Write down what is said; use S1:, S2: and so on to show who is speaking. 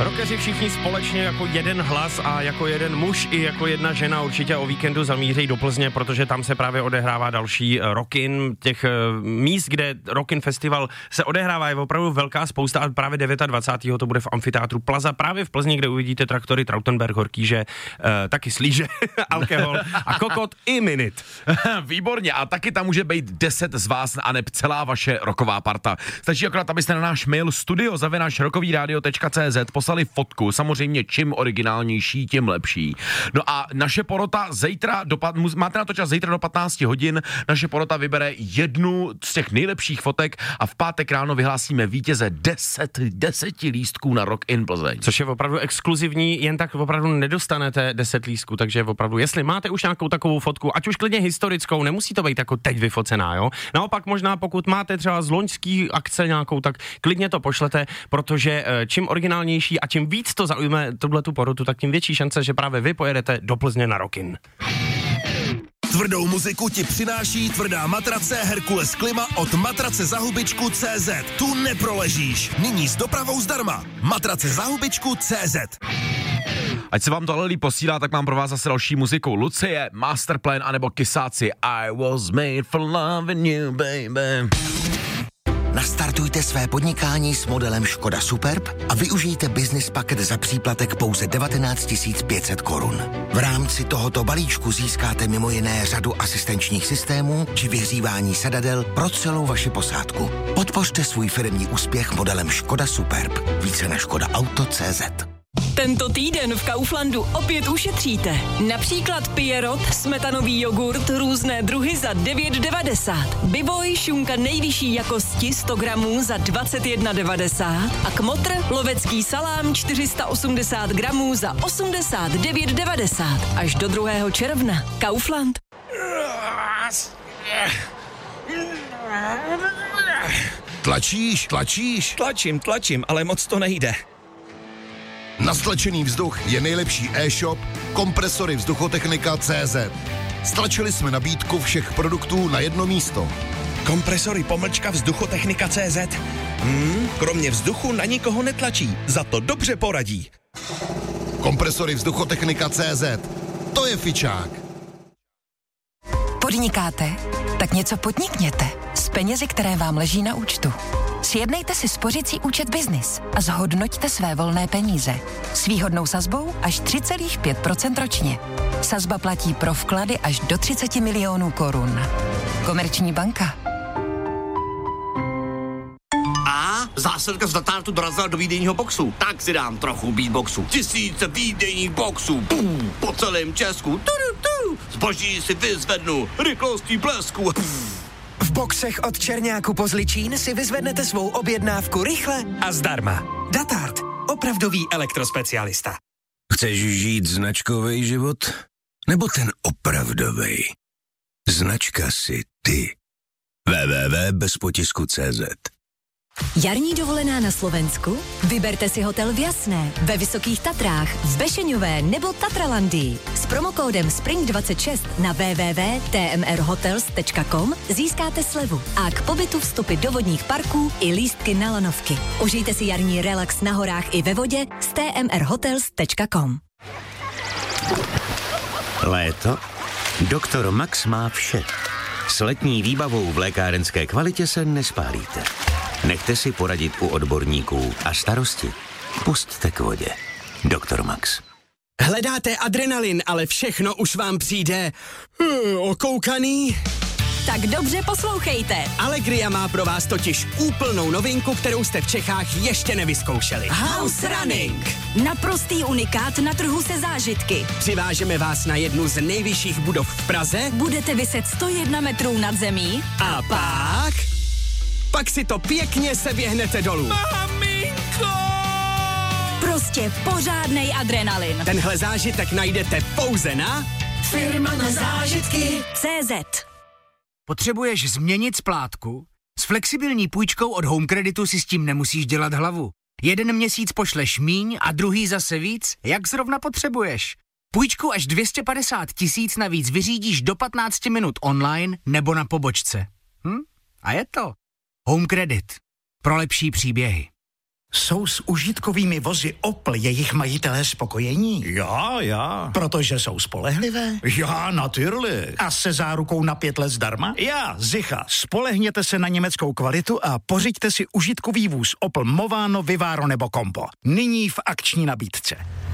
S1: Rockeři všichni společně jako jeden hlas a jako jeden muž i jako jedna žena určitě o víkendu zamíří do Plzně, protože tam se právě odehrává další Rockin. Těch míst, kde Rockin Festival se odehrává, je opravdu velká spousta a právě 29. to bude v amfiteátru Plaza, právě v Plzni, kde uvidíte traktory Trautenberg, Horkýže, taky Slíže, Alkohol a Kokot i Minit.
S2: Výborně, a taky tam může být 10 z vás a ne celá vaše rocková parta. Stačí akorát, abyste na náš mail studio@rockovyradio.cz poslali fotku, samozřejmě čím originálnější, tím lepší. No a naše porota zítra, máte na to čas zítra do 15 hodin, naše porota vybere jednu z těch nejlepších fotek a v pátek ráno vyhlásíme vítěze 10 lístků na Rock in Plzeň.
S1: Což je opravdu exkluzivní, jen tak opravdu nedostanete 10 lístků, takže opravdu, jestli máte už nějakou takovou fotku, ať už klidně historickou, nemusí to být jako teď vyfocená, jo. Naopak možná, pokud máte třeba z loňský akce nějakou, tak klidně to pošlete, protože čím originálnější a čím víc to zaujme tuhletu porotu, tak tím větší šance, že právě vy pojedete do Plzně na Rockin.
S3: Tvrdou muziku ti přináší tvrdá matrace Herkules Klima od matracezahubičku.cz. Tu neproležíš. Nyní s dopravou zdarma. Matracezahubičku.cz.
S2: Ať se vám to ale posílá, tak mám pro vás zase další muziku. Lucie, Masterplan anebo Kysáci. I was made for loving you, baby.
S4: Nastartujte své podnikání s modelem Škoda Superb a využijte business paket za příplatek pouze 19 500 korun. V rámci tohoto balíčku získáte mimo jiné řadu asistenčních systémů či vyhřívání sedadel pro celou vaši posádku. Podpořte svůj firemní úspěch modelem Škoda Superb. Více na škodaauto.cz.
S5: Tento týden v Kauflandu opět ušetříte. Například Pierrot, smetanový jogurt, různé druhy za 9,90. Biboj, šunka nejvyšší jakosti 100 gramů za 21,90. A Kmotr, lovecký salám 480 gramů za 89,90. Až do 2. června. Kaufland.
S3: Tlačíš?
S6: Tlačím, ale moc to nejde.
S3: Na stlačený vzduch je nejlepší e-shop Kompresory Vzduchotechnika.cz. Stlačili jsme nabídku všech produktů na jedno místo.
S6: Kompresory _vzduchotechnika.cz. Kromě vzduchu na nikoho netlačí, za to dobře poradí.
S3: Kompresory Vzduchotechnika.cz. To je fičák.
S7: Podnikáte? Tak něco podnikněte s penězi, které vám leží na účtu. Sjednejte si spořicí účet Business a zhodnoťte své volné peníze. S výhodnou sazbou až 3,5% ročně. Sazba platí pro vklady až do 30 milionů korun. Komerční banka.
S8: A zásilka z Datartu dorazila do výdejního boxu. Tak si dám trochu beatboxu. 1000 výdejních boxů. Po celém Česku. Zboží si vyzvednu. Rychlostí blesku.
S9: V boxech od Černáku po Zličín si vyzvednete svou objednávku rychle a zdarma. Datart. Opravdový elektrospecialista.
S10: Chceš žít značkový život? Nebo ten opravdový? Značka si ty. www.bezpotisku.cz.
S5: Jarní dovolená na Slovensku? Vyberte si hotel v Jasné, ve Vysokých Tatrách, v Bešeňové nebo Tatralandii. S promokódem SPRING26 na www.tmrhotels.com získáte slevu a k pobytu vstupy do vodních parků i lístky na lanovky. Užijte si jarní relax na horách i ve vodě s tmrhotels.com.
S11: Léto? Doktor Max má vše. S letní výbavou v lékárenské kvalitě se nespálíte. Nechte si poradit u odborníků a starosti pusťte k vodě. Doktor Max.
S9: Hledáte adrenalin, ale všechno už vám přijde okoukaný?
S5: Tak dobře poslouchejte.
S9: Allegria má pro vás totiž úplnou novinku, kterou jste v Čechách ještě nevyzkoušeli.
S5: House Running. Naprostý unikát na trhu se zážitky.
S9: Přivážeme vás na jednu z nejvyšších budov v Praze.
S5: Budete viset 101 metrů nad zemí.
S9: A pak si to pěkně seběhnete dolů.
S5: Maminko! Prostě pořádnej adrenalin.
S9: Tenhle zážitek najdete pouze na
S5: Firma na zážitky CZ.
S12: Potřebuješ změnit splátku? S flexibilní půjčkou od Home Creditu si s tím nemusíš dělat hlavu. Jeden měsíc pošleš míň a druhý zase víc, jak zrovna potřebuješ. Půjčku až 250 000 navíc vyřídíš do 15 minut online nebo na pobočce. A je to. Home Credit. Pro lepší příběhy.
S13: Jsou s užitkovými vozy Opel jejich majitelé spokojení?
S14: Já.
S13: Protože jsou spolehlivé?
S14: Já, natürlich.
S13: A se zárukou na 5 let zdarma?
S14: Já, sicher.
S13: Spolehněte se na německou kvalitu a pořiďte si užitkový vůz Opel Movano, Vivaro nebo Combo. Nyní v akční nabídce.